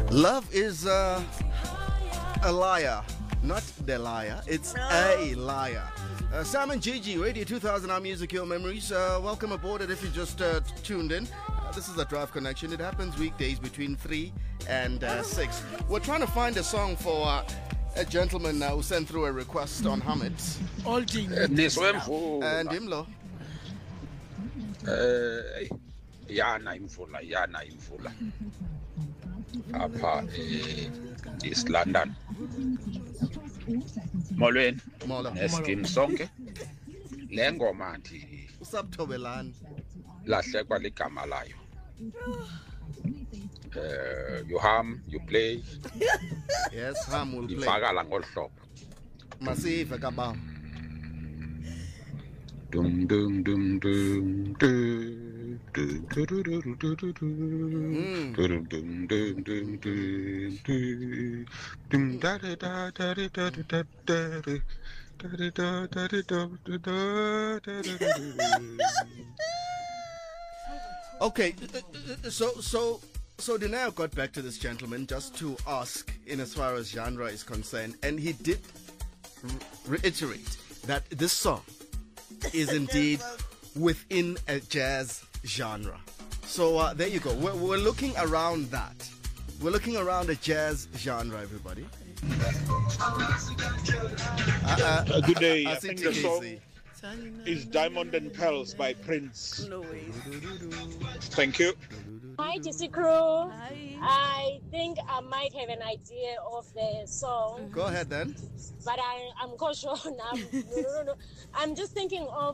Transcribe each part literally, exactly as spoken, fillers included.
Love is uh, a liar, not the liar. It's a liar. Uh, Sam and Gigi, Radio two thousand, our music, your memories. Uh, welcome aboard. And if you just uh, tuned in, uh, this is the Drive Connection. It happens weekdays between three and uh, six. We're trying to find a song for uh, a gentleman uh, who sent through a request on Hamid. All team. This one. And Imlo. Uh, yana imvula, yana imvula. Apha eh, East London. Molweni. Molo. Eskim sonke. Le ngoma nthi Usabthobelani. lahlekwa ligama layo. Uh, you hum, you play. Yes, Ham will play. Ifakala ngolu hlobo. Masive kabam. Dum dum dum dum dum dum dum dum dum dum dum dum dum da da da da da da da da. Okay, so so so Dineo got back to this gentleman just to ask, in as far as genre is concerned, and he did re- reiterate that this song is indeed within a jazz genre. So uh, there you go. We're, we're looking around that. We're looking around a jazz genre, everybody. Uh-uh. Uh, good day. I, I, I think the song easy. is Diamond and Pearls by Prince. No way. Thank you. Hi, T C Crew. Hi. I think I might have an idea of the song, Go ahead then. but I, I'm not sure now. No, no, no, no. I'm just thinking of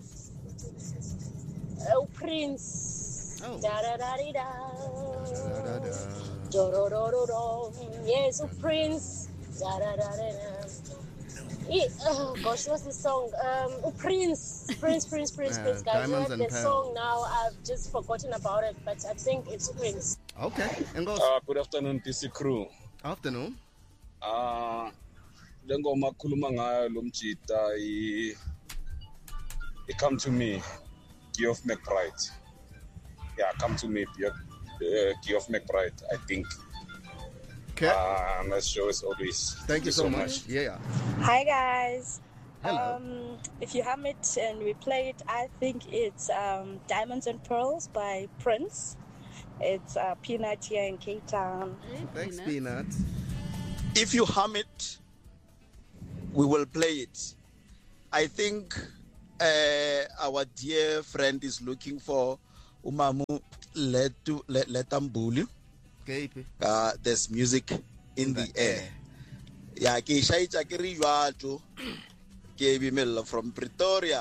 uh, Prince. Oh. Da da da da Da, da, da. da. Do do do do do. Yes, oh, Prince. Da da da da da. Eh, oh gosh, what's the song? Um, oh, Prince, Prince, Prince, Prince, Yeah, Prince. Guys, Diamonds I and heard the Pearls. song now. I've just forgotten about it, but I think it's Prince. Okay, and goes. Uh, good afternoon, T C Crew. Afternoon. Uh, le ngoma khuluma ngayo lo mjita i i Come to Me, Geoff McBride. Yeah, Come to Me, Geoff uh, Geoff McBride, I think. Okay. Uh, and that show is always. Thank you so much. Yeah, yeah. Hi guys. Hello. Um, if you hum it and we play it, I think it's um, Diamonds and Pearls by Prince. It's uh, Peanut here in Cape Town. Thanks, Peanut. If you hum it, we will play it. I think uh, our dear friend is looking for Umamu Letu Le- Letambulu. Okay. Uh, there's music in the, air. Yeah, ke shaitsa ke re jwato ke bimela from Pretoria.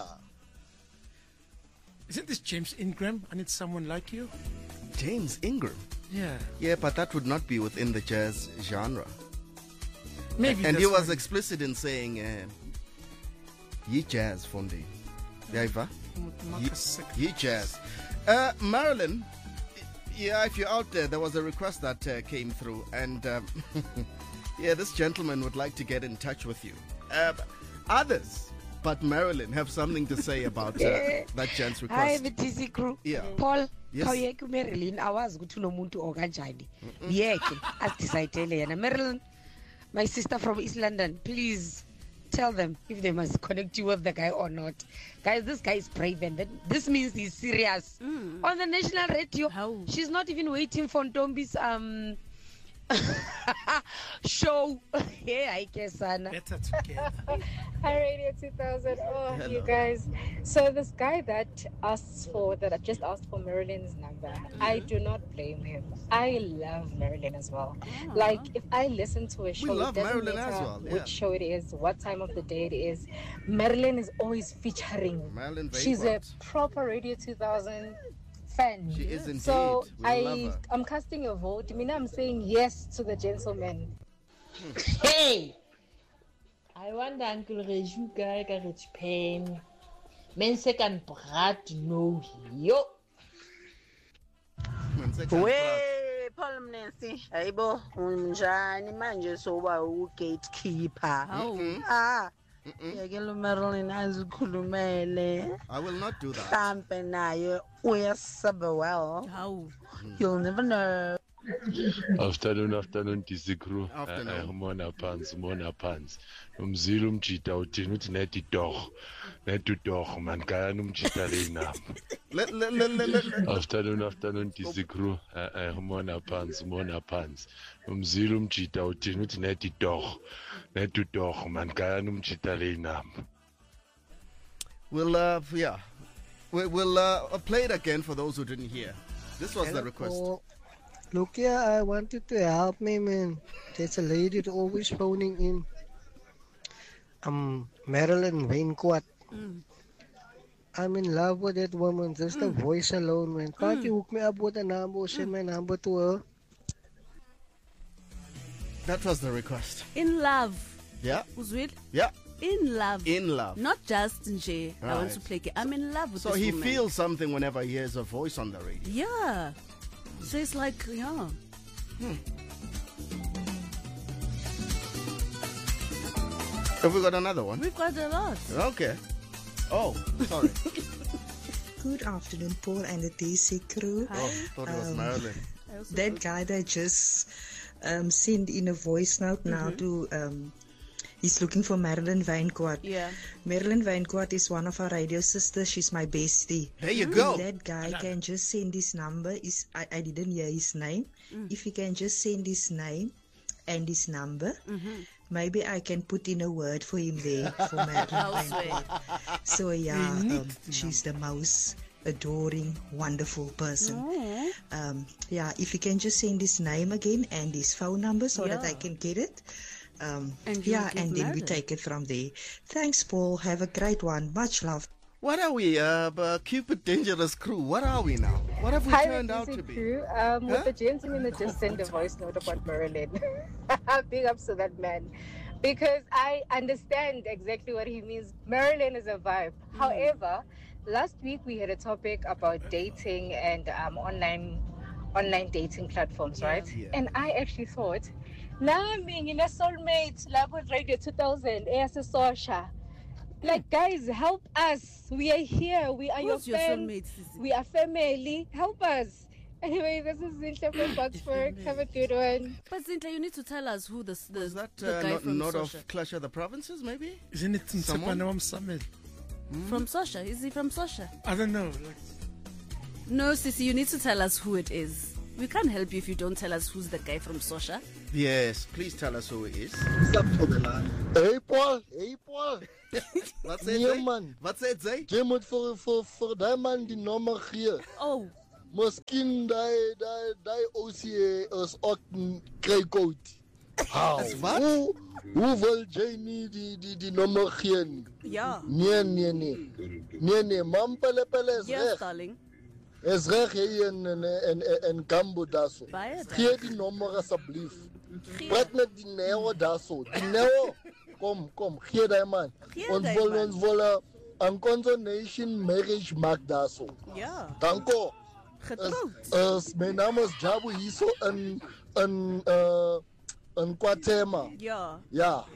Isn't this James Ingram and it's Someone Like You? James Ingram. Yeah. Yeah, but that would not be within the jazz genre. Maybe. And he that's was why- explicit in saying, uh, "Ye jazz, Fondi." Yeah, Marcus ye, ye jazz. Uh, Marilyn, yeah, if you're out there, there was a request that uh, came through, and um, yeah, this gentleman would like to get in touch with you. Uh, others, but Marilyn, have something to say about uh, that gent's Hi, request. the T C Crew. Yeah. Paul, Yes. khawuyeke uMarilyn awazi ukuthi unomuntu okanjani. Yeke asidecide yena. Marilyn, my sister from East London, please tell them if they must connect you with the guy or not. Guys, this guy is brave and that, this means he's serious. On the national radio, How? she's not even waiting for Ntombi's um show. Yeah, I guess, Anna. Better together. Hi, Radio two thousand. Oh, Hello. you guys. So this guy that asks for, that I just asked for Marilyn's number, I do not blame him. I love Marilyn as well. Like, if I listen to a show, love it doesn't Marilyn matter as well, yeah. which show it is, what time of the day it is, Marilyn is always featuring. Marilyn She's a Bayport. proper Radio two thousand fan. She is indeed. So We I, love her. I'm casting a vote. I mean, I'm saying yes to the gentleman. Hey! I wonder Uncle Reju guy ka rich pen. Men second brat no yo. Man, second We class. Paul Mnensi hayibo unjani manje soba u gatekeeper. Hawu. Ah. Yeke lo Marilyn azikhulumele. I will not do that. Mhlambe naye uyasaba well. Hawu. You'll never know. Afternoon, afternoon, D C crew. Afternoon. Umona pants, umona pants. Umzila umjita uthini uthi neti doch. Neti doch man kaya numjita lena. Let let let let. let. Afternoon, afternoon, D C crew. Umona pants, umona pants. Umzila umjita uthini uthi neti doch. Neti doch man kaya numjita lena. We'll uh yeah. We, we'll uh, play it again for those who didn't hear. This was the request. Look here, I want you to help me, man. There's a lady that always phoning in. Um, Marilyn Vainquat. Mm. I'm in love with that woman. Just the voice alone, man. Can't you hook me up with a number or send my number to her? That was the request. In love. Yeah. Uzwil? Yeah. In love. In love. Not just nje. I want Right. to play. Ke- I'm in love with So this he woman. feels something whenever he hears a voice on the radio. Yeah. So it's like, yeah. Have we got another one? We've got a lot. Okay. Oh, sorry. Good afternoon, Paul and the D C crew. Oh, thought it was Um, Marilyn. That guy that just um, sent in a voice note now Mhm. to, um, he's looking for Marilyn Vainquat. Yeah. Marilyn Vainquat is one of our radio sisters. She's my bestie. There you go. If that guy can just send his number, is I, I didn't hear his name. Mm. If he can just send his name and his number, Mhm. maybe I can put in a word for him there for Marilyn I'll swear. Vainquat. So yeah, um, she's the most adoring, wonderful person. Oh. Um, yeah, if you can just send his name again and his phone number so that Yeah. I can get it. Um, And you yeah, get and then we married. take it from there. Thanks, Paul. Have a great one. Much love. What are we, uh, uh, Cupid Dangerous Crew? What are we now? What have we Hi, turned out D C to be? crew. Um, Huh? With the gentleman that just sent a voice note about Marilyn. Big ups to that man. Because I understand exactly what he means. Marilyn is a vibe. However, last week we had a topic about dating and um, online online dating platforms, right? Yeah. And I actually thought, Nami, ngine soulmate, labo radio two thousand, eyasesosha. Like, guys, help us. We are here. We are Who's your your fans. soulmate, Sissy? We are family. Help us. Anyway, this is Zinhle from Boxburg. Have a good one. But Zinhle, you need to tell us who the, the, Is that the uh, guy not, from not Sosha. of Clash of the Provinces, maybe? Isn't it Someone? Mtsapana Summit? From Sosha? Is he from Sosha? I don't know. Like, No, Sissy, you need to tell us who it is. We can't help you if you don't tell us who's the guy from Sosha. Yes, please tell us who it is. Hey, Paul. Hey, Paul. Wat sê Nee, jy? man. Wat sê jy? Jy moet vir vir vir daai man die nommer gee. Oh. Miskien daai daai daai O C A is ook kry code. How? Is wat? Hoe hoe wil jy nie die die die nommer gee nie? Ja. Nee, nee, nee. Nee, nee, mam pele pele is Yes, reg. darling. Is reg hier in in in in Gambo daarso. Baie Gee die nommer asseblief. Praat met die Neo daarso. Die Neo. Kom, kom, gee daai man. Gee Ons daai wil man. ons wil 'n consonation marriage maak daarso. Ja. Danko. Getrouwd. Is, is, my naam is Jabu hierso in in uh in Kwatema. Ja. Ja.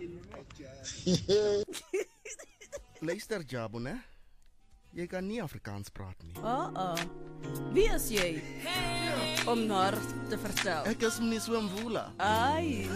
Luister, Jabu, né? Jy kan nie Afrikaans praat nie. Oh, oh. Wie is jy? Om naar te vertel. Ek is meneer Swamvula. Ai,